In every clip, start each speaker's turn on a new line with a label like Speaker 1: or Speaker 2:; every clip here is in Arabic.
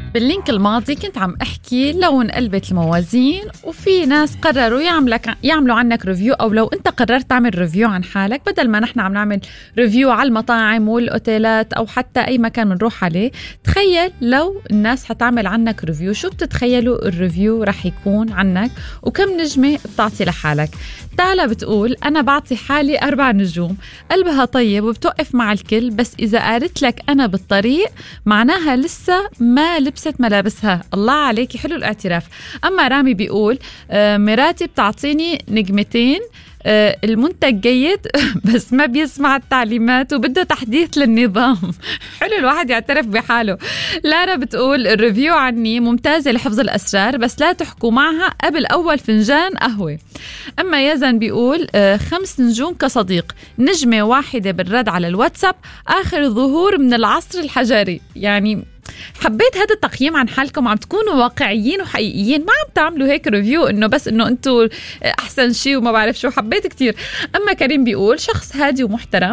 Speaker 1: باللينك الماضي كنت عم احكي لو انقلبت الموازين وفي ناس قرروا يعملوا عنك ريفيو، او لو انت قررت تعمل ريفيو عن حالك بدل ما نحن عم نعمل ريفيو على المطاعم والاوتيلات او حتى اي مكان بنروح عليه. تخيل لو الناس حتعمل عنك ريفيو، شو بتتخيلوا الريفيو رح يكون عنك وكم نجمة بتعطي لحالك؟ تالا بتقول أنا بعطي حالي 4 نجوم، قلبها طيب وبتوقف مع الكل، بس إذا قالت لك أنا بالطريق معناها لسه ما لبست ملابسها. الله عليكي، حلو الاعتراف. أما رامي بيقول مراتي بتعطيني 2 نجمتين، المنتج جيد بس ما بيسمع التعليمات وبده تحديث للنظام. حلو الواحد يعترف بحاله. لارا بتقول الريفيو عني ممتازة لحفظ الأسرار، بس لا تحكوا معها قبل أول فنجان قهوة. أما يزن بيقول 5 نجوم كصديق، 1 نجمة بالرد على الواتساب، آخر ظهور من العصر الحجري. يعني حبيت هذا التقييم عن حالكم، عم تكونوا واقعيين وحقيقيين، ما عم تعملوا هيك ريفيو انه بس انه انتوا احسن شيء وما بعرف شو. حبيت كتير. اما كريم بيقول شخص هادي ومحترم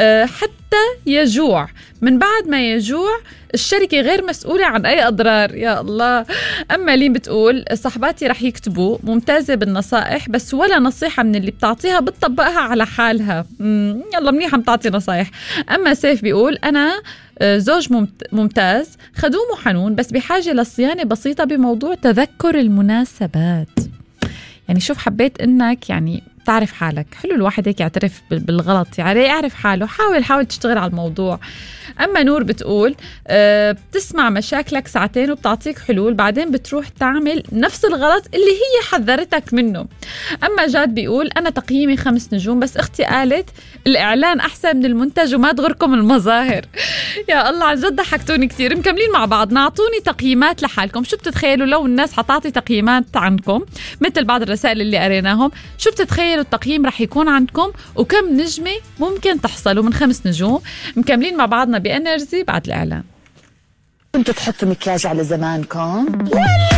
Speaker 1: حتى يجوع، من بعد ما يجوع الشركة غير مسؤولة عن أي أضرار. يا الله. أما لين بتقول صحباتي رح يكتبوا ممتازة بالنصائح، بس ولا نصيحة من اللي بتعطيها بتطبقها على حالها. يلا منيح عم تعطي نصايح. أما سيف بيقول أنا زوج ممتاز، خدوم وحنون، بس بحاجة لصيانة بسيطة بموضوع تذكر المناسبات. يعني شوف، حبيت إنك يعني تعرف حالك. حلو الواحد هيك يعترف بالغلط، يعني يعرف حاله. حاول تشتغل على الموضوع. أما نور بتقول بتسمع مشاكلك ساعتين وبتعطيك حلول، بعدين بتروح تعمل نفس الغلط اللي هي حذرتك منه. أما جاد بيقول أنا تقييمي 5 نجوم، بس أختي قالت الإعلان أحسن من المنتج وما تغركم المظاهر. يا الله، عن جد ضحكتوني كتير. مكملين مع بعض. نعطوني تقييمات لحالكم. شو بتتخيلوا لو الناس حتعطي تقييمات عنكم مثل بعض الرسائل اللي قريناهم؟ شو بتتخيلوا التقييم رح يكون عندكم وكم نجمة ممكن تحصلوا من 5 نجوم؟ مكملين مع بعضنا بإنرجي بعد الإعلان.
Speaker 2: كنتوا تحطوا مكياج على زمانكم؟